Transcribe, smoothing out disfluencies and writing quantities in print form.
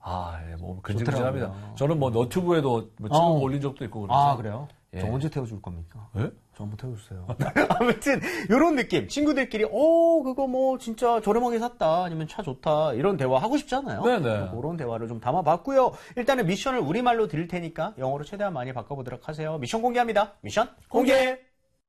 뭐 근질근질합니다. 저는 뭐 너튜브에도 뭐 찍어 올린 적도 있고 그래서. 아, 그래요? 예. 저 언제 태워줄 겁니까? 예? 저 한번 태워주세요. 아무튼 요런 느낌. 친구들끼리 그거 뭐 진짜 저렴하게 샀다 아니면 차 좋다 이런 대화 하고 싶잖아요. 네네. 그런 대화를 좀 담아봤고요. 일단은 미션을 우리말로 드릴 테니까 영어로 최대한 많이 바꿔보도록 하세요. 미션 공개합니다. 미션 공개!